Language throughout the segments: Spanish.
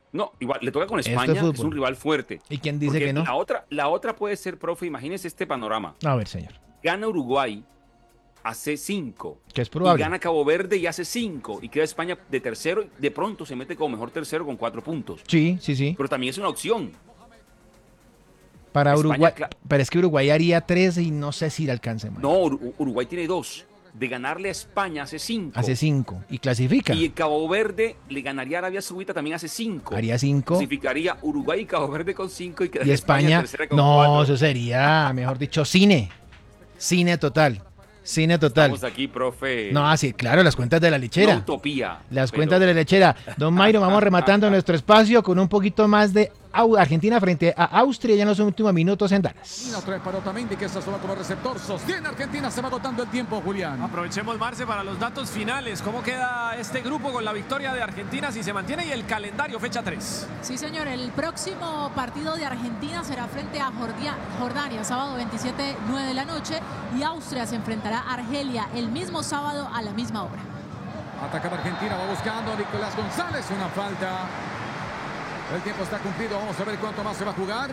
No, igual, le toca con Esto es España, que es un fútbol. rival fuerte. ¿Y quién dice Porque que no? la otra puede ser, profe, imagínese este panorama. A ver, señor. Gana Uruguay, hace 5. Que es Y probable. gana Cabo Verde y hace 5. Y queda España de tercero. Y de pronto se mete como mejor tercero con 4 puntos. Sí, sí, sí. Pero también es una opción. Para España, Uruguay. Pero es que Uruguay haría 3 y no sé si le alcance, no, Mayra. Uruguay tiene 2. De ganarle a España hace Hace 5. 5 y clasifica. Y Cabo Verde le ganaría a Arabia Saudita también hace 5. Haría 5. Clasificaría Uruguay y Cabo Verde con 5 y Y quedaría España España, tercera con no, 4. eso sería, mejor dicho, cine. Cine total. Cine total. Estamos aquí, profe. No, así, claro, las cuentas de la Una lechera. utopía. Las Pero cuentas de la lechera. Don Mayro, vamos rematando nuestro espacio con un poquito más de Argentina frente a Austria ya en los últimos minutos en Dallas. Otra vez para Otamendi, que se asoma como receptor. Sostiene Argentina, se va agotando el tiempo, Julián. Aprovechemos, Marce, para los datos finales. ¿Cómo queda este grupo con la victoria de Argentina si se mantiene y el calendario fecha 3? Sí, señor, el próximo partido de Argentina será frente a Jordania, sábado 27, 9 de la noche, y Austria se enfrentará a Argelia el mismo sábado a la misma hora. Atacaba Argentina, va buscando a Nicolás González, una falta. El tiempo está cumplido, vamos a ver cuánto más se va a jugar.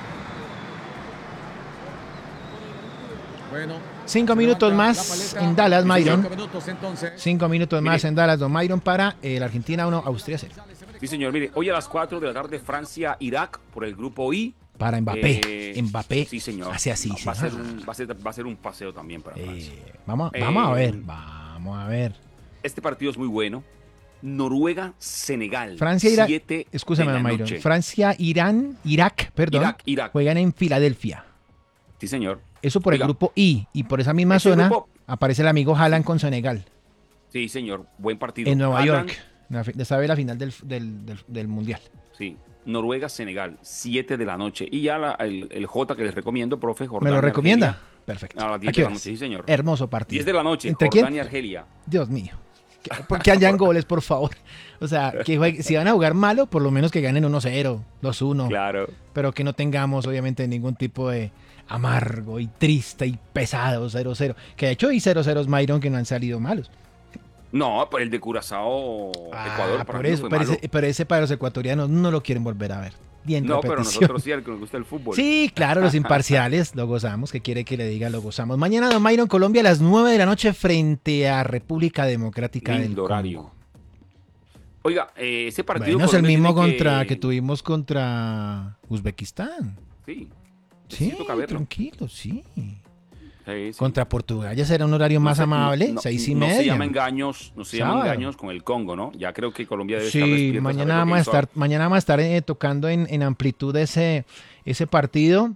Bueno. 5 minutos más en Dallas, Mayron. 5 minutos entonces. 5 minutos Mire. más en Dallas, don Mayron, para el Argentina 1, Austria 0. sí, señor. Mire, hoy a las 4 de la tarde, Francia-Irak por el grupo I. Para Mbappé. Mbappé Sí, señor. hace así. No, sí. va a ser un paseo también para Francia. Vamos a ver, vamos a ver. Este partido es muy bueno. Noruega-Senegal. Francia, Irak. 7 Escúchame, de la Mayron. noche. Francia, Irak, perdón. Irak. Juegan en Filadelfia. Sí, señor. Eso por Oiga, el grupo I. Y por esa misma ese zona grupo- aparece el amigo Haaland con Senegal. Sí, señor. Buen partido. En Nueva Haaland, York. Esta vez la final del Mundial. Sí. Noruega-Senegal. 7 de la noche. Y ya el J que les recomiendo, profe, ¿Me Jordania. lo recomienda? Argelia, Perfecto. A las ¿A 10 qué de la horas? noche, sí, señor. Hermoso partido. 10 de la noche. ¿Entre quién? Jordania-Argelia. Dios mío. Que hayan goles, por favor. O sea, si van a jugar malo, por lo menos que ganen 1-0, 2-1. Claro. Pero que no tengamos, obviamente, ningún tipo de amargo y triste y pesado 0-0. Que de hecho hay 0-0 Mayron que no han salido malos. No, pero el de Curazao, Ecuador, para por mí no eso, fue pero malo. pero ese para los ecuatorianos no lo quieren volver a ver. Bien, No, pero repetición. nosotros sí, al que nos gusta el fútbol. Sí, claro, los imparciales lo gozamos. ¿Qué quiere que le diga? Lo gozamos. Mañana, don Mayron, Colombia a las 9 de la noche frente a República Democrática del Lindo Congo. horario. Oiga, ese partido... Bueno, es el Colombia mismo tiene que tuvimos contra Uzbekistán. Sí, Sí, toca verlo. tranquilo, sí. Sí, sí. Contra Portugal ya será un horario No más se- amable, no- 6:30. No se llama engaños, no se llama Sábado. engaños con el Congo, ¿no? Ya creo que Colombia debe estar Sí, despierta, mañana saber lo vamos a que hizo. estar, tocando en amplitud ese partido.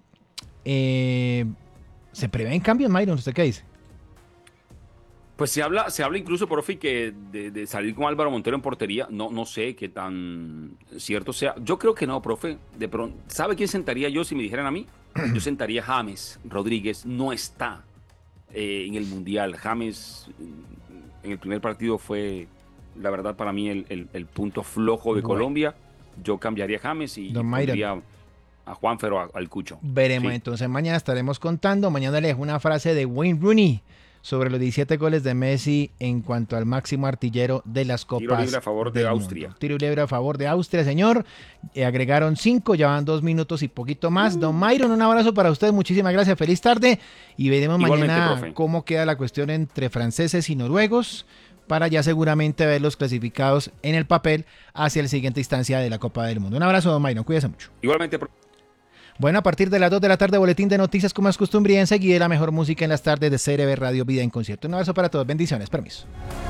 ¿Se prevén cambios, Mayron? ¿Usted qué dice? Pues se habla incluso, profe, que de salir con Álvaro Montero en portería, no sé qué tan cierto sea. Yo creo que no, profe. De pronto, ¿sabe quién sentaría yo si me dijeran a mí? Yo sentaría a James Rodríguez. No está en el Mundial. James en el primer partido fue, la verdad, para mí el punto flojo de Bueno. Colombia. Yo cambiaría a James y Don Mayra. pondría a Juanfer o al Cucho. Veremos, Sí. entonces mañana estaremos contando. Mañana le dejo una frase de Wayne Rooney sobre los 17 goles de Messi en cuanto al máximo artillero de las copas. Tiro libre a favor de del Austria. mundo. Tiro libre a favor de Austria, señor. Agregaron 5, ya van 2 minutos y poquito más. Don Mayron, un abrazo para usted. Muchísimas gracias. Feliz tarde. Y veremos Igualmente, mañana profe. cómo queda la cuestión entre franceses y noruegos para ya seguramente verlos clasificados en el papel hacia la siguiente instancia de la Copa del Mundo. Un abrazo, don Mayron. Cuídese mucho. Igualmente, profe. Bueno, a partir de las 2 de la tarde, boletín de noticias como es costumbre y enseguida la mejor música en las tardes de CRB Radio Vida en Concierto. Un abrazo para todos, bendiciones, permiso.